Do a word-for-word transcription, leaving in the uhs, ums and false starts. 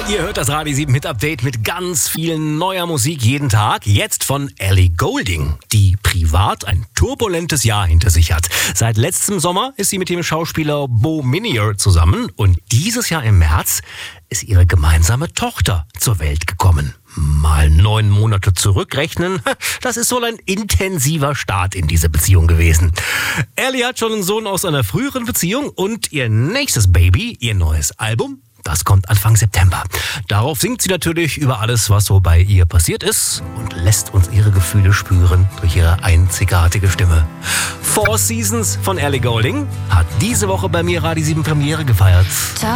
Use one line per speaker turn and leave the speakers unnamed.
Ihr hört das Radio sieben Hit Update mit ganz viel neuer Musik jeden Tag. Jetzt von Ellie Goulding, die privat ein turbulentes Jahr hinter sich hat. Seit letztem Sommer ist sie mit dem Schauspieler Beau Minnier zusammen und dieses Jahr im März ist ihre gemeinsame Tochter zur Welt gekommen. Mal neun Monate zurückrechnen, das ist wohl ein intensiver Start in diese Beziehung gewesen. Ellie hat schon einen Sohn aus einer früheren Beziehung und ihr nächstes Baby, ihr neues Album, das kommt Anfang September. Darauf singt sie natürlich über alles, was so bei ihr passiert ist und lässt uns ihre Gefühle spüren durch ihre einzigartige Stimme. Four Seasons von Ellie Goulding hat diese Woche bei mir Radio sieben Premiere gefeiert.